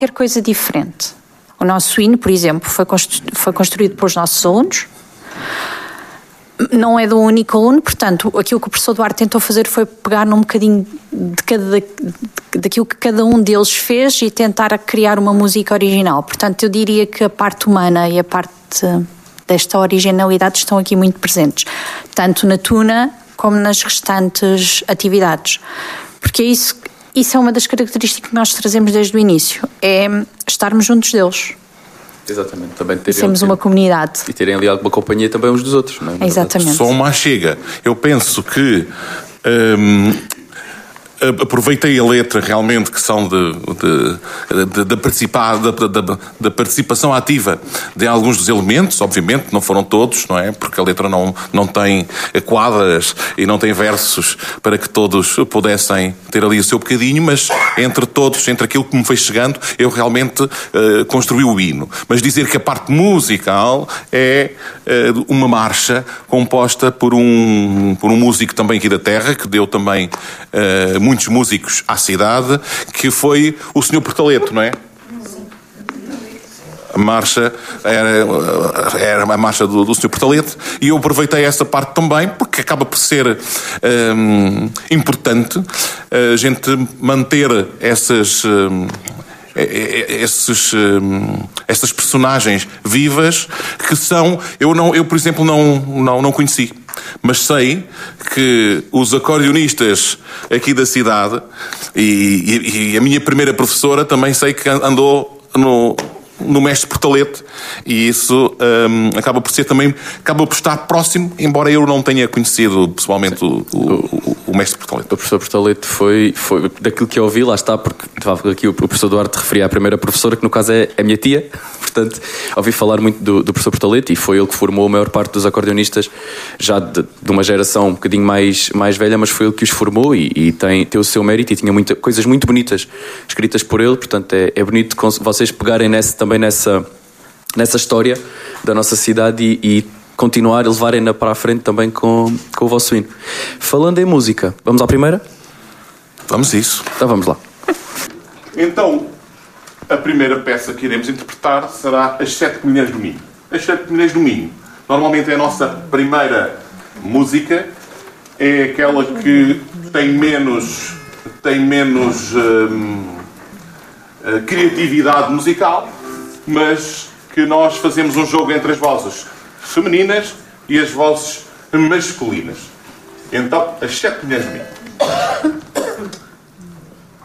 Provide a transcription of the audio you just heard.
qualquer coisa diferente. O nosso hino, por exemplo, foi construído pelos nossos alunos. Não é do único aluno, portanto, aquilo que o professor Duarte tentou fazer foi pegar num bocadinho daquilo que cada um deles fez e tentar criar uma música original. Portanto, eu diria que a parte humana e a parte desta originalidade estão aqui muito presentes, tanto na tuna como nas restantes atividades. Porque isso é uma das características que nós trazemos desde o início, é estarmos juntos deles. Exatamente, também sermos uma comunidade. E terem ali alguma companhia também uns dos outros, não é? Exatamente. Só uma chega. Eu penso que aproveitei a letra realmente que são da participação ativa de alguns dos elementos, obviamente não foram todos, não é? Porque a letra não tem quadras e não tem versos para que todos pudessem ter ali o seu bocadinho, mas entre todos, entre aquilo que me foi chegando, eu realmente construí o hino. Mas dizer que a parte musical é uma marcha composta por um músico também aqui da terra, que deu também muitos músicos à cidade, que foi o Sr. Portaleto, não é? A marcha era a marcha do Sr. Portaleto, e eu aproveitei essa parte também, porque acaba por ser importante a gente manter essas personagens vivas que são... Eu por exemplo, não conheci, mas sei que os acordeonistas aqui da cidade e a minha primeira professora também sei que andou no Mestre Portalete, e isso acaba por estar próximo, embora eu não tenha conhecido pessoalmente o Mestre Portalete. O professor Portalete foi daquilo que eu ouvi, lá está, porque aqui o professor Duarte referia à primeira professora, que no caso é a minha tia, portanto ouvi falar muito do professor Portalete, e foi ele que formou a maior parte dos acordeonistas, já de uma geração um bocadinho mais velha, mas foi ele que os formou, e tem o seu mérito, e tinha coisas muito bonitas escritas por ele, portanto é bonito vocês pegarem também nessa história da nossa cidade e continuar a levarem-na para a frente também com o vosso hino. Falando em música, vamos à primeira? Vamos a isso. Então vamos lá. Então, a primeira peça que iremos interpretar será As Sete Mulheres do Minho. As Sete Mulheres do Minho, normalmente é a nossa primeira música, é aquela que tem menos criatividade musical, mas que nós fazemos um jogo entre as vozes femininas e as vozes masculinas. Então, As Sete Mulheres do Minho.